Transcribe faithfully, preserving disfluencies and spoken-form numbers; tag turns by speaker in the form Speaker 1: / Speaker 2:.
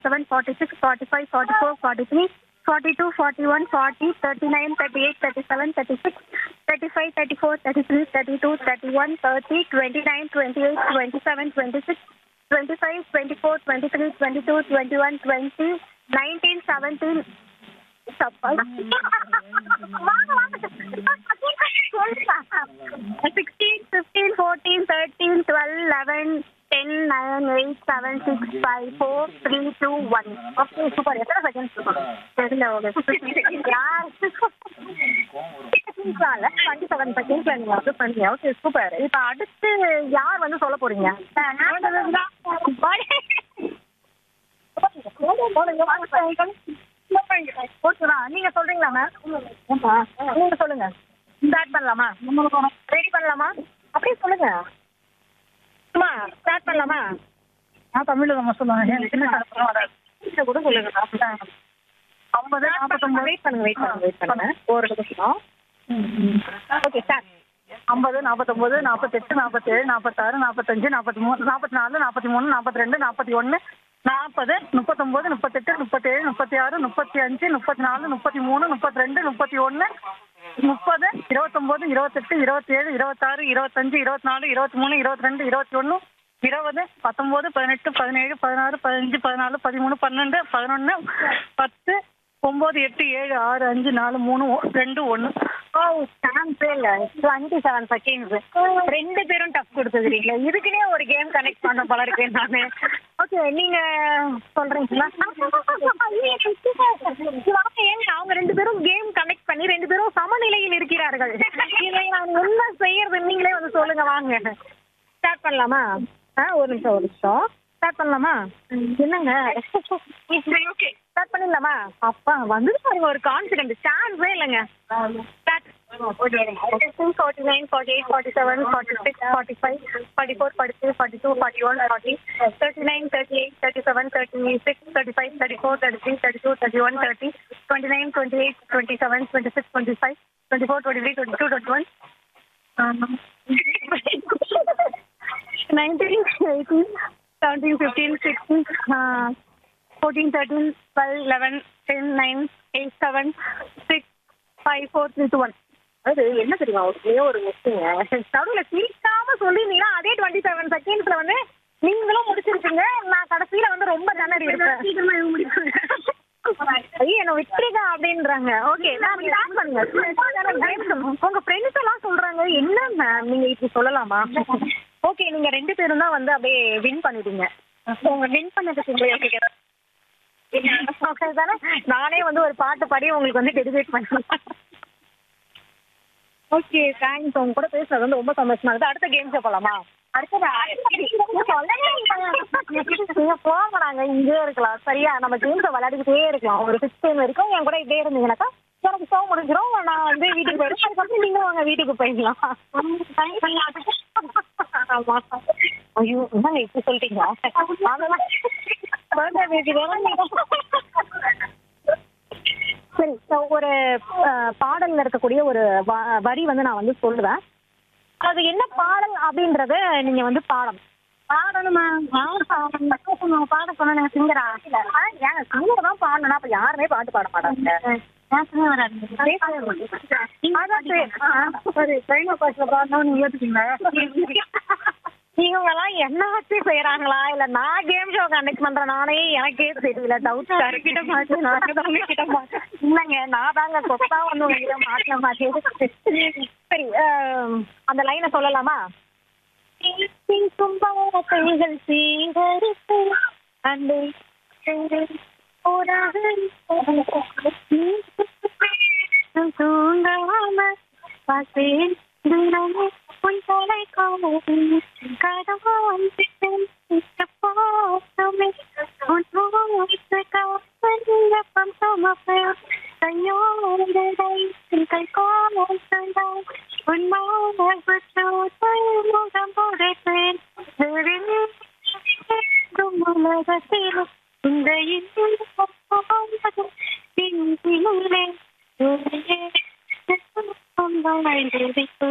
Speaker 1: seven, forty-six, forty-five, forty-four, forty-three, forty-two, forty-one, forty, thirty-nine, thirty-eight, thirty-seven, thirty-six, thirty-five, thirty-four, thirty-three, thirty-two, thirty-one, thirty, twenty-nine, twenty-eight, twenty-seven, twenty-six, twenty-five, twenty-four, twenty-three, twenty-two, twenty-one, twenty, nineteen, seventeen. sixteen, fifteen, fourteen, thirteen, twelve, eleven, ten, nine, eight, seven, six, five, four, three, two, one. Okay, super. எத்தனை seconds தெரியல twenty seven செகண்ட்ஸ்ல நீங்க வந்து பண்ணீங்க. Okay super. இப்ப அடுத்து யார் வந்து சொல்ல போறீங்க? நீங்க சொல்றீங்களா மேம்? நீங்க சொல்லுங்க. ஸ்டார்ட் பண்ணலாமா? ரெடி பண்ணலாமா? அப்படியே சொல்லுங்க. சும்மா ஸ்டார்ட் பண்ணலாமா? நான் தமிழ்ல நம்ம சொல்லுவாங்க கூட சொல்லுங்க. ஐம்பது நாற்பத்தொம்பது வெயிட் பண்ணுங்க வெயிட் பண்ணுங்க வெயிட் பண்ணுங்க ஒரு நிமிஷம். Okay start. ஐம்பது நாற்பத்தொம்பது நாற்பத்தெட்டு நாற்பத்தேழு நாற்பத்தாறு நாற்பத்தஞ்சு நாற்பத்தி மூணு நாற்பத்தி நாலு நாற்பத்தி மூணு நாற்பத்தி ரெண்டு நாற்பத்தி ஒன்று நாற்பது முப்பத்தொம்பது முப்பத்தெட்டு முப்பத்தேழு முப்பத்தி ஆறு முப்பத்தி அஞ்சு முப்பத்தி நாலு முப்பத்தி மூணு முப்பத்தி ரெண்டு முப்பத்தி ஒன்று முப்பது இருபத்தொம்போது இருபத்தெட்டு இருபத்தேழு இருபத்தாறு இருபத்தஞ்சு இருபத்தி நாலு இருபத்தி மூணு இருபத்தி ரெண்டு இருபத்தி ஒன்று இருபது பத்தொம்போது பதினெட்டு பதினேழு பதினாறு பதினஞ்சு பதினாலு பதிமூணு பன்னெண்டு பதினொன்று பத்து ஒம்பது எட்டு ஏழு ஆறு அஞ்சு நாலு மூணு ரெண்டு ஒன்று. ஓ சான்ஸே இல்லை. Twenty seven seconds. ரெண்டு பேரும் டஃப் கொடுத்துக்கிறீங்களா? இதுக்குன்னே ஒரு கேம் கனெக்ட் பண்ண போல இருக்கேன் நான். ஓகே நீங்க சொல்றீங்களா? ஏங்க அவங்க ரெண்டு பேரும் கேம் கனெக்ட் பண்ணி ரெண்டு பேரும் சமநிலையில் இருக்கிறார்கள். இதை நான் என்ன செய்யறது நீங்களே வந்து சொல்லுங்க. வாங்க ஸ்டார்ட் பண்ணலாமா? ஆ ஒரு நிமிஷம் ஒரு நிமிஷம் ஸ்டார்ட் பண்ணலாமா? என்னங்க ஓகே ஸ்டார்ட் பண்ணிடலாமா? அப்பா வந்து பாருங்க ஒரு கான்ஃபிடென்ட். சான்ஸே இல்லைங்க. Start. forty nine, forty eight, forty seven, forty six, forty five, forty four, forty three, forty two, forty one, forty, thirty nine, thirty eight, thirty seven, thirty six, thirty five, thirty four, thirty three, thirty two, thirty one, thirty, twenty nine, twenty eight, twenty seven, twenty six, twenty five, twenty four, twenty three, twenty two, twenty one, nineteen, eighteen, seventeen, fifteen, sixteen, uh, fourteen, thirteen, twelve, eleven, ten, nine, eight, seven, six, five, four, three, two, one. அது என்ன தெரியுமா ஒரே ஒரு மிஸ்ஸிங்க. நடுவில் சீக்காம சொல்லியிருந்தீங்கன்னா அதே twenty seven செகண்ட்ஸ்ல வந்து நீங்களும் முடிச்சிருக்கீங்க. நான் கடைசியில வந்து ரொம்ப திணறி இருக்கேன். ஐயோ என்ன விட்டுருக்கா அப்படின்றாங்க. ஓகே நான் ஸ்டார்ட் பண்ணுங்க. உங்க ஃப்ரெண்ட்ஸ் எல்லாம் சொல்றாங்க என்ன மேம் நீங்க இப்படி சொல்லலாமா? ஓகே நீங்க ரெண்டு பேரும் தான் வந்து அப்படியே வின் பண்ணிட்டீங்க. உங்க வின் பண்ணதுக்கு ஓகே தானே? நானே வந்து ஒரு பாட்டு பாடி உங்களுக்கு வந்து டெடிகேட் பண்ணுவேன். Okay thanks. உங்க கூட பேசுறது வந்து ரொம்ப சந்தோஷமா இருக்குது. அடுத்த கேம் போகலாமா? அடுத்தது போங்க. நாங்க இங்கே இருக்கலாம் சரியா? நம்ம கேம்ஸை விளையாடிக்கிட்டே இருக்கலாம் ஒரு சிக்ஸ் டைம் வரைக்கும். என் கூட இதே இருந்தீங்கன்னாக்கா எனக்கு ஷோ முடிஞ்சிடும். நான் வந்து வீட்டுக்கு போயிடுவேன். அதுக்கப்புறம் நீங்களும் உங்க வீட்டுக்கு போயிடலாம். ஆமா. ஐயோ என்னங்க இப்படி சொல்லிட்டீங்க? சரி ஒரு பாடல்ல இருக்கக்கூடிய ஒரு வரி வந்து நான் வந்து சொல்லுவேன். அது என்ன பாடல் அப்படின்றத நீங்க வந்து பாடணும். பாடணுமா? பாட சொன்ன சிங்கரா? ஏன் சிங்கர் தான் பாடணும்னா அப்ப யாருமே பாட்டு பாட மாட்டாங்க. இவங்கெல்லாம் என்ன வச்சு செய்யறாங்களா இல்ல நான் கேம் ஷோ கண்டக்ட் பண்றேன் நானே எனக்கே தெரியல. டவுட் கிட்ட மாட்டேன் கிட்ட மாட்டேன். இல்லைங்க நான் தாங்க கொத்தா வந்து உங்ககிட்ட மாட்டின மாட்டேன். சரி அந்த லைனை சொல்லலாமா? இந்த